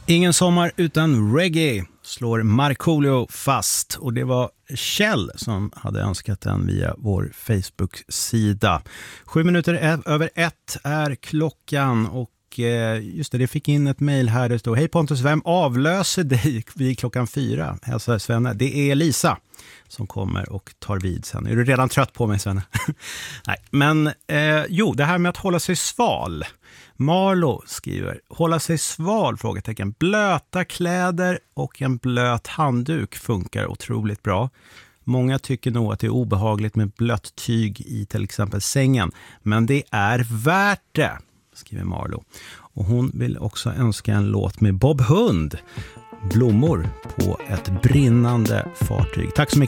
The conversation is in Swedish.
Ingen sommar utan reggae, slår Markoolio fast, och det var Kjell som hade önskat den via vår Facebook-sida. 7:07 är klockan, och just det fick in ett mejl här. Det står: hej Pontus, vem avlöser dig vid klockan 4? Hälsar Svenne. Det är Lisa som kommer och tar vid sen. Är du redan trött på mig, Svenne? Nej, men det här med att hålla sig sval. Marlo skriver: hålla sig sval, frågetecken. Blöta kläder och en blöt handduk funkar otroligt bra. Många tycker nog att det är obehagligt med blött tyg i till exempel sängen, men det är värt det, skriver Marlo. Och hon vill också önska en låt med Bob Hund, Blommor på ett brinnande fartyg. Tack så mycket.